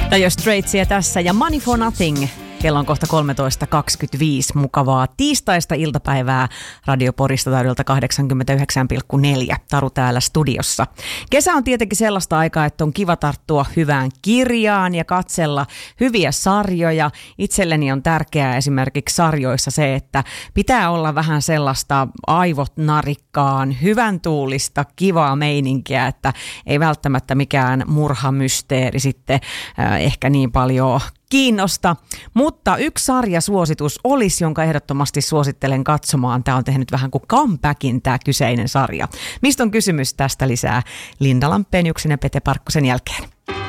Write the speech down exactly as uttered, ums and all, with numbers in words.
Radio Straitsia tässä ja Money for Nothing. Kello on kohta kolmetoista kaksikymmentäviisi. Mukavaa tiistaista iltapäivää Radio Porista taajuudelta kahdeksankymmentäyhdeksän pilkku neljä. Taru täällä studiossa. Kesä on tietenkin sellaista aikaa, että on kiva tarttua hyvään kirjaan ja katsella hyviä sarjoja. Itselleni on tärkeää esimerkiksi sarjoissa se, että pitää olla vähän sellaista aivot narikkaan, hyvän tuulista, kivaa meininkiä, että ei välttämättä mikään murhamysteeri sitten äh, ehkä niin paljon kiinnosta, mutta yksi sarjasuositus olisi, jonka ehdottomasti suosittelen katsomaan. Tämä on tehnyt vähän kuin comebackin tämä kyseinen sarja. Mistä on kysymys, tästä lisää Linda Lampeenyksen ja Pete Parkkosen jälkeen.